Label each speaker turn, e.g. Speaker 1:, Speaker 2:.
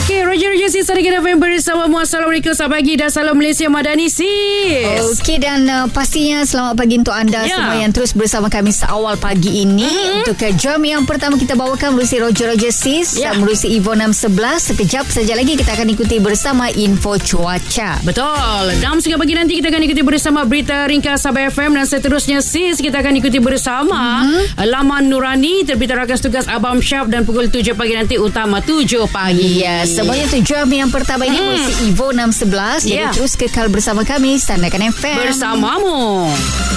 Speaker 1: Okey, Roger Sis hari kita bersama. Assalamualaikum, selamat pagi dan salam Malaysia Madani Sis.
Speaker 2: Okey, dan pastinya selamat pagi untuk anda semua yang terus bersama kami seawal pagi ini. Untuk jam yang pertama kita bawakan melalui Roger Sis, melalui Evo 611. Sekejap saja lagi kita akan ikuti bersama info cuaca.
Speaker 1: Betul. Dalam setengah pagi nanti kita akan ikuti bersama berita ringkas Sabah FM, dan seterusnya Sis kita akan ikuti bersama Laman Nurani, terbitan rakan tugas Abang Syaf, dan pukul 7 pagi nanti utama 7 pagi.
Speaker 2: Yes, semuanya tu jam yang pertama ini melalui Evo 611. Jadi terus kekal bersama kami Sandakan FM
Speaker 1: bersamamu.